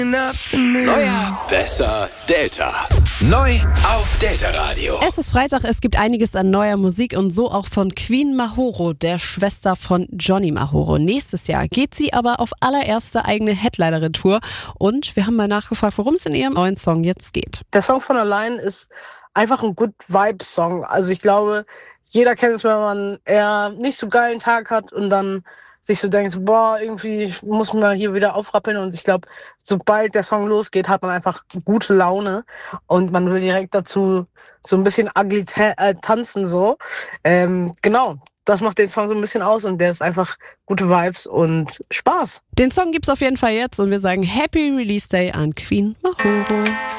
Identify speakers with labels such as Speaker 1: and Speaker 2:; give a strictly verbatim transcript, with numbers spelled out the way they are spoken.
Speaker 1: Neuer, besser, Delta. Neu auf Delta Radio.
Speaker 2: Es ist Freitag, es gibt einiges an neuer Musik und so auch von Queen Mahoro, der Schwester von Johnny Mahoro. Nächstes Jahr geht sie aber auf allererste eigene Headlinerin-Tour und wir haben mal nachgefragt, worum es in ihrem neuen Song jetzt geht.
Speaker 3: Der Song von allein ist einfach ein Good-Vibe-Song. Also ich glaube, jeder kennt es, wenn man eher nicht so geilen Tag hat und dann sich so denkt, boah, irgendwie muss man hier wieder aufrappeln. Und ich glaube, sobald der Song losgeht, hat man einfach gute Laune und man will direkt dazu so ein bisschen ugly ta- äh, tanzen so. Ähm, genau, das macht den Song so ein bisschen aus und der ist einfach gute Vibes und Spaß.
Speaker 2: Den Song gibt's auf jeden Fall jetzt und wir sagen Happy Release Day an Queen Mahoro.